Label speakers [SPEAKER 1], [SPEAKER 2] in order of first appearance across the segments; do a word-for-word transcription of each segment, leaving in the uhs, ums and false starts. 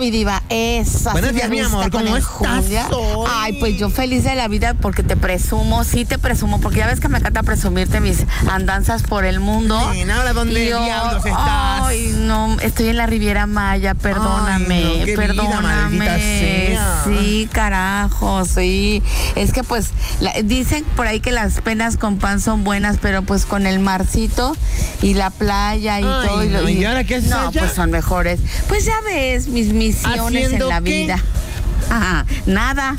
[SPEAKER 1] mi diva, eso.
[SPEAKER 2] Buenos días, mi amor, ¿cómo estás hoy?
[SPEAKER 1] Ay, pues yo feliz de la vida porque te presumo, sí te presumo, porque ya ves que me encanta presumirte mis andanzas por el mundo.
[SPEAKER 2] Bien, ahora ¿dónde
[SPEAKER 1] yo,
[SPEAKER 2] diablos estás?
[SPEAKER 1] Ay, no, estoy en la Riviera Maya, perdóname,
[SPEAKER 2] ay, no, qué
[SPEAKER 1] perdóname.
[SPEAKER 2] vida, maldita sea.
[SPEAKER 1] Sí, carajo, sí. Es que pues la, dicen por ahí que las penas con pan son buenas, pero pues con el marcito y la playa y
[SPEAKER 2] ay,
[SPEAKER 1] todo. Y,
[SPEAKER 2] no,
[SPEAKER 1] y,
[SPEAKER 2] ¿y ahora qué haces
[SPEAKER 1] No,
[SPEAKER 2] allá?
[SPEAKER 1] pues son mejores. Pues ya ves, mis misiones en la
[SPEAKER 2] qué?
[SPEAKER 1] vida. Ajá, nada,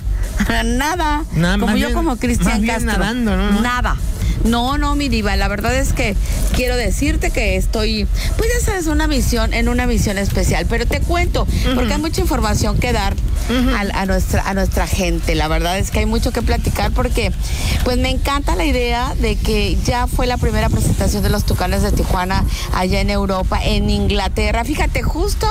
[SPEAKER 1] nada.
[SPEAKER 2] Nada,
[SPEAKER 1] como yo
[SPEAKER 2] bien,
[SPEAKER 1] como Cristian Castro.
[SPEAKER 2] Nadando, ¿no? ¿no?
[SPEAKER 1] Nada. No, no, mi diva, la verdad es que quiero decirte que estoy, pues ya sabes, una misión, en una misión especial, pero te cuento, uh-huh. porque hay mucha información que dar uh-huh. a, a, nuestra, a nuestra gente. La verdad es que hay mucho que platicar porque, pues me encanta la idea de que ya fue la primera presentación de los Tucanes de Tijuana allá en Europa, en Inglaterra. Fíjate, justo,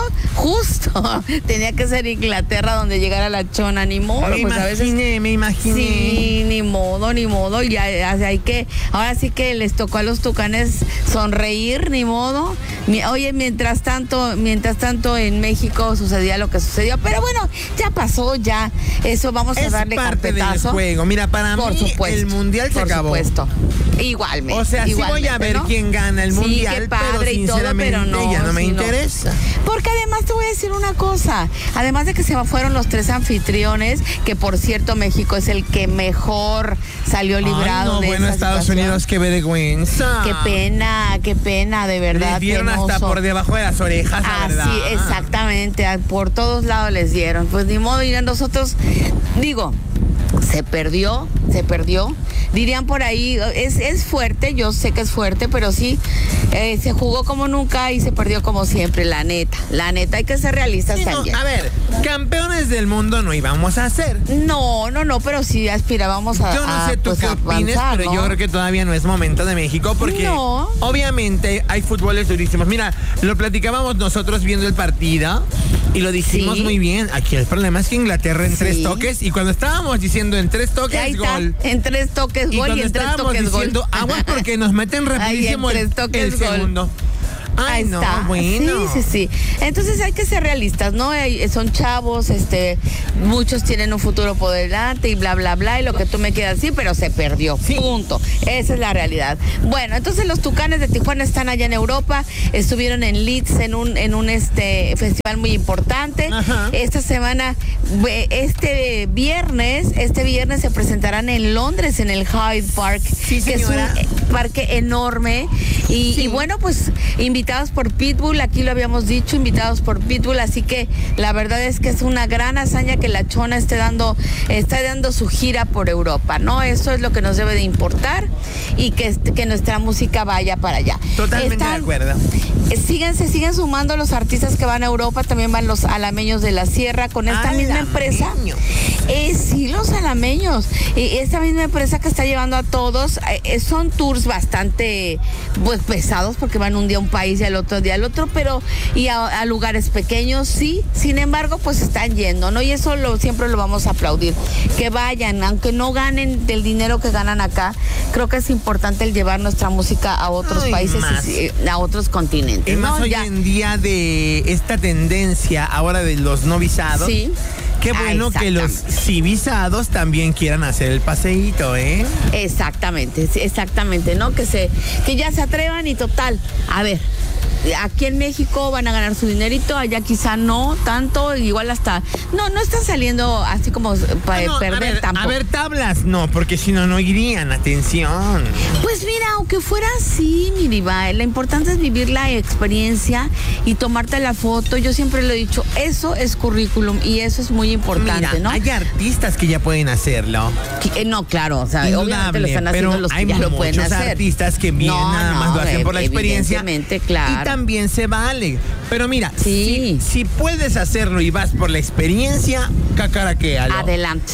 [SPEAKER 1] justo, tenía que ser Inglaterra donde llegara la chona, ni modo.
[SPEAKER 2] Me
[SPEAKER 1] pues
[SPEAKER 2] imaginé,
[SPEAKER 1] a veces,
[SPEAKER 2] me imaginé.
[SPEAKER 1] Sí, ni modo, ni modo, ya hay que... Ahora sí que les tocó a los Tucanes sonreír, ni modo. Oye, mientras tanto, mientras tanto en México sucedía lo que sucedió, pero bueno, ya pasó, ya. Eso vamos a
[SPEAKER 2] es
[SPEAKER 1] darle
[SPEAKER 2] parte
[SPEAKER 1] carpetazo.
[SPEAKER 2] del juego. Mira, para
[SPEAKER 1] por
[SPEAKER 2] mí
[SPEAKER 1] supuesto,
[SPEAKER 2] el mundial se
[SPEAKER 1] por
[SPEAKER 2] acabó.
[SPEAKER 1] Por supuesto. Igualmente.
[SPEAKER 2] O sea, sí voy a ver, ¿no?, quién gana el mundial,
[SPEAKER 1] sí, qué padre
[SPEAKER 2] pero
[SPEAKER 1] y todo, pero no,
[SPEAKER 2] ya no me
[SPEAKER 1] sí,
[SPEAKER 2] interesa.
[SPEAKER 1] No. Porque además te voy a decir una cosa. Además de que se fueron los tres anfitriones, que por cierto México es el que mejor salió librado.
[SPEAKER 2] Ay, no,
[SPEAKER 1] de
[SPEAKER 2] bueno,
[SPEAKER 1] esa
[SPEAKER 2] Estados
[SPEAKER 1] situación.
[SPEAKER 2] Unidos, qué vergüenza.
[SPEAKER 1] Qué pena, qué pena, de verdad.
[SPEAKER 2] Les dieron
[SPEAKER 1] penoso.
[SPEAKER 2] hasta por debajo de las orejas, la
[SPEAKER 1] Así,
[SPEAKER 2] verdad.
[SPEAKER 1] exactamente, por todos lados les dieron. Pues ni modo, y nosotros, digo, se perdió, se perdió. Dirían por ahí, es, es fuerte, yo sé que es fuerte, pero sí, eh, se jugó como nunca y se perdió como siempre, la neta. La neta, hay que ser realistas
[SPEAKER 2] sí,
[SPEAKER 1] también.
[SPEAKER 2] No, a ver, campeones del mundo no íbamos a ser.
[SPEAKER 1] No, no, no, pero sí aspirábamos a
[SPEAKER 2] Yo no sé
[SPEAKER 1] a,
[SPEAKER 2] tú
[SPEAKER 1] pues,
[SPEAKER 2] qué opines,
[SPEAKER 1] avanzar,
[SPEAKER 2] pero
[SPEAKER 1] ¿no?
[SPEAKER 2] yo creo que todavía no es momento de México porque
[SPEAKER 1] no.
[SPEAKER 2] obviamente hay fútboles durísimos. Mira, lo platicábamos nosotros viendo el partido y lo dijimos
[SPEAKER 1] sí.
[SPEAKER 2] muy bien. Aquí el problema es que Inglaterra en
[SPEAKER 1] sí.
[SPEAKER 2] tres toques, y cuando estábamos diciendo en tres toques,
[SPEAKER 1] Ahí
[SPEAKER 2] gol.
[SPEAKER 1] Está, en tres toques,
[SPEAKER 2] y
[SPEAKER 1] gol y en tres toques,
[SPEAKER 2] diciendo,
[SPEAKER 1] gol.
[SPEAKER 2] aguas porque nos meten rapidísimo
[SPEAKER 1] Ay, en
[SPEAKER 2] el,
[SPEAKER 1] tres toques,
[SPEAKER 2] el
[SPEAKER 1] gol.
[SPEAKER 2] segundo. Ay,
[SPEAKER 1] Ahí
[SPEAKER 2] no,
[SPEAKER 1] está.
[SPEAKER 2] bueno.
[SPEAKER 1] Sí, sí, sí. Entonces hay que ser realistas, ¿no? Son chavos, este, muchos tienen un futuro por delante y bla, bla, bla, y lo que tú me quieras decir, pero se perdió. Sí. Punto. Esa es la realidad. Bueno, entonces los Tucanes de Tijuana están allá en Europa, estuvieron en Leeds en un, en un este festival muy importante.
[SPEAKER 2] Ajá.
[SPEAKER 1] Esta semana, este viernes, este viernes se presentarán en Londres, en el Hyde Park,
[SPEAKER 2] sí,
[SPEAKER 1] que es un parque enorme. Y,
[SPEAKER 2] sí.
[SPEAKER 1] y bueno, pues invitados por Pitbull, aquí lo habíamos dicho, invitados por Pitbull, así que la verdad es que es una gran hazaña que la Chona esté dando, está dando su gira por Europa, ¿no? Eso es lo que nos debe de importar y que, que nuestra música vaya para allá.
[SPEAKER 2] Totalmente
[SPEAKER 1] Están,
[SPEAKER 2] de acuerdo.
[SPEAKER 1] Eh, siguen, se siguen sumando los artistas que van a Europa, también van los alameños de la Sierra con esta
[SPEAKER 2] Alameños.
[SPEAKER 1] misma empresa. Eh, sí, los alameños. Eh, esta misma empresa que está llevando a todos, eh, son tours bastante pues pesados porque van un día a un país y al otro día al otro, pero y a, a lugares pequeños, sí, sin embargo, pues están yendo, ¿no? Y eso lo, siempre lo vamos a aplaudir, que vayan, aunque no ganen del dinero que ganan acá, creo que es importante el llevar nuestra música a otros
[SPEAKER 2] Ay,
[SPEAKER 1] países, y, a otros continentes,
[SPEAKER 2] y más
[SPEAKER 1] ¿no?
[SPEAKER 2] hoy
[SPEAKER 1] ya.
[SPEAKER 2] en día de esta tendencia ahora de los no visados.
[SPEAKER 1] Sí.
[SPEAKER 2] Qué bueno
[SPEAKER 1] ah,
[SPEAKER 2] que los sí visados también quieran hacer el paseíto, ¿eh?
[SPEAKER 1] Exactamente, sí, exactamente, ¿no? Que se, que ya se atrevan y total, a ver, aquí en México van a ganar su dinerito, allá quizá no tanto, igual hasta, no, no están saliendo así como para
[SPEAKER 2] no,
[SPEAKER 1] perder
[SPEAKER 2] a ver,
[SPEAKER 1] tampoco.
[SPEAKER 2] A ver, tablas, no, porque si no, no irían, atención.
[SPEAKER 1] Pues mira, aunque fuera así, mi diva, lo importante es vivir la experiencia y tomarte la foto. Yo siempre lo he dicho, eso es currículum y eso es muy importante,
[SPEAKER 2] Mira,
[SPEAKER 1] ¿no?
[SPEAKER 2] hay artistas que ya pueden hacerlo.
[SPEAKER 1] Eh, no, claro, o sea,
[SPEAKER 2] Indudable,
[SPEAKER 1] obviamente lo están haciendo
[SPEAKER 2] pero
[SPEAKER 1] los que
[SPEAKER 2] hay
[SPEAKER 1] ya lo pueden
[SPEAKER 2] muchos
[SPEAKER 1] hacer.
[SPEAKER 2] artistas que bien
[SPEAKER 1] No,
[SPEAKER 2] nada
[SPEAKER 1] no,
[SPEAKER 2] más lo hacen por la experiencia.
[SPEAKER 1] Evidentemente, claro.
[SPEAKER 2] Y también se vale. Pero mira,
[SPEAKER 1] sí.
[SPEAKER 2] si, si puedes hacerlo y vas por la experiencia, cacaraquéalo.
[SPEAKER 1] Adelante.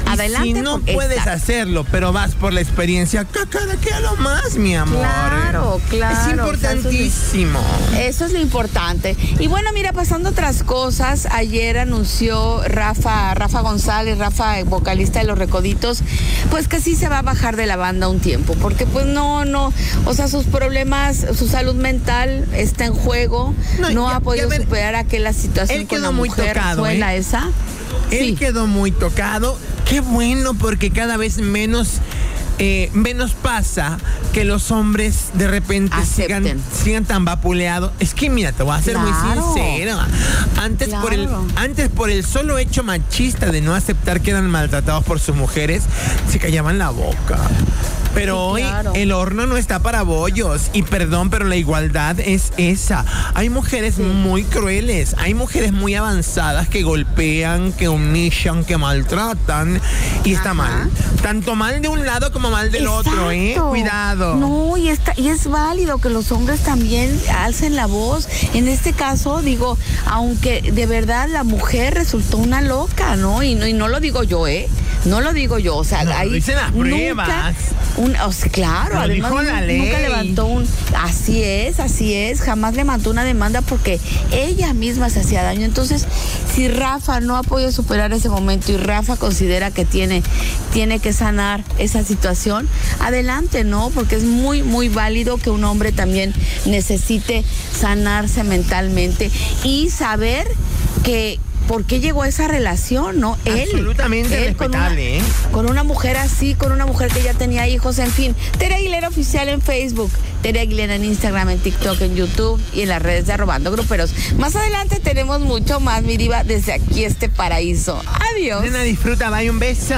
[SPEAKER 1] Adelante.
[SPEAKER 2] Si no
[SPEAKER 1] con-
[SPEAKER 2] puedes
[SPEAKER 1] Exacto.
[SPEAKER 2] hacerlo, pero vas por la experiencia, cada que a lo más, mi amor.
[SPEAKER 1] Claro, claro.
[SPEAKER 2] Es importantísimo.
[SPEAKER 1] Eso es lo importante. Y bueno, mira, pasando otras cosas, ayer anunció Rafa, Rafa González, Rafa, vocalista de Los Recoditos, pues que sí se va a bajar de la banda un tiempo, porque pues no, no, o sea, sus problemas, su salud mental está en juego,
[SPEAKER 2] No,
[SPEAKER 1] no,
[SPEAKER 2] ya-
[SPEAKER 1] ha podido
[SPEAKER 2] ya ver,
[SPEAKER 1] superar aquella situación
[SPEAKER 2] él
[SPEAKER 1] con
[SPEAKER 2] quedó
[SPEAKER 1] la
[SPEAKER 2] muy
[SPEAKER 1] mujer,
[SPEAKER 2] tocado,
[SPEAKER 1] ¿fue
[SPEAKER 2] ¿eh?
[SPEAKER 1] la esa?
[SPEAKER 2] Él
[SPEAKER 1] Sí.
[SPEAKER 2] quedó muy tocado. Qué bueno, porque cada vez menos, eh, menos pasa que los hombres de repente sigan,
[SPEAKER 1] Acepten.
[SPEAKER 2] sigan tan vapuleados. Es que mira, te voy a ser
[SPEAKER 1] Claro.
[SPEAKER 2] muy sincera. Antes, por el,
[SPEAKER 1] Claro.
[SPEAKER 2] antes por el solo hecho machista de no aceptar que eran maltratados por sus mujeres, se callaban la boca. Pero
[SPEAKER 1] Sí, claro.
[SPEAKER 2] hoy el horno no está para bollos. Y perdón, pero la igualdad es esa. Hay mujeres muy crueles. Hay mujeres muy avanzadas que golpean, que humillan, que maltratan. Y está
[SPEAKER 1] Ajá.
[SPEAKER 2] mal. Tanto mal de un lado como mal del otro, ¿eh?
[SPEAKER 1] Exacto.
[SPEAKER 2] Cuidado.
[SPEAKER 1] No, y, está, y es válido que los hombres también alcen la voz. En este caso, digo, aunque de verdad la mujer resultó una loca, ¿no? Y no, y no lo digo yo, ¿eh? No lo digo yo, o sea,
[SPEAKER 2] No,
[SPEAKER 1] ahí
[SPEAKER 2] lo dicen las
[SPEAKER 1] nunca,
[SPEAKER 2] pruebas.
[SPEAKER 1] un, o sea, claro,
[SPEAKER 2] Lo
[SPEAKER 1] además
[SPEAKER 2] dijo la
[SPEAKER 1] nu- nunca
[SPEAKER 2] ley.
[SPEAKER 1] levantó un, así es, así es, jamás levantó una demanda porque ella misma se hacía daño. Entonces, si Rafa no ha podido superar ese momento y Rafa considera que tiene, tiene que sanar esa situación, adelante, ¿no? Porque es muy, muy válido que un hombre también necesite sanarse mentalmente y saber que por qué llegó a esa relación, ¿no? Él.
[SPEAKER 2] Absolutamente
[SPEAKER 1] él con una-
[SPEAKER 2] respetable, ¿eh?
[SPEAKER 1] Con una mujer así, con una mujer que ya tenía hijos, en fin. Tere Aguilera Oficial en Facebook, Tere Aguilera en Instagram, en TikTok, en YouTube y en las redes de Arrobando Gruperos. Más adelante tenemos mucho más, mi diva, desde aquí este paraíso. Adiós.
[SPEAKER 2] Nena, disfruta, bye, un beso.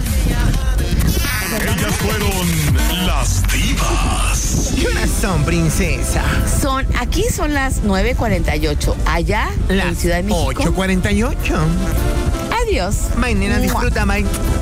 [SPEAKER 3] Ellas fueron las divas.
[SPEAKER 2] ¿Qué horas son, princesa?
[SPEAKER 1] Son, aquí son las nueve cuarenta y ocho. Allá, en
[SPEAKER 2] Las
[SPEAKER 1] Ciudad de México.
[SPEAKER 2] ocho cuarenta y ocho.
[SPEAKER 1] Adiós.
[SPEAKER 2] Bye, nena,
[SPEAKER 1] Mua.
[SPEAKER 2] disfruta, bye.